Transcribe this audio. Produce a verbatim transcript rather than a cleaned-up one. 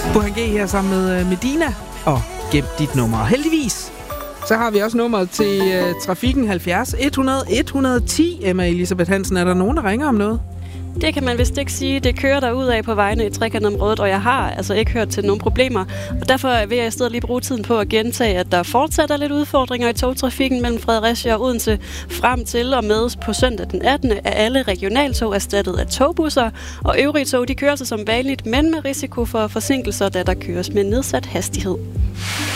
Burhan G her sammen med Medina og Gem dit nummer. Heldigvis så har vi også nummeret til uh, trafikken halvfjerds et hundrede et hundrede og ti. Emma Elisabeth Hansen, er der nogen, der ringer om noget? Det kan man vist ikke sige. Det kører der ud af på vejene i trekantområdet, og jeg har altså ikke hørt til nogen problemer. Og derfor vil jeg i stedet lige bruge tiden på at gentage, at der fortsat er lidt udfordringer i togtrafikken mellem Fredericia og Odense. Frem til og med på søndag den attende er alle regionaltog erstattet af togbusser, og øvrige tog de kører sig som vanligt, men med risiko for forsinkelser, da der køres med nedsat hastighed.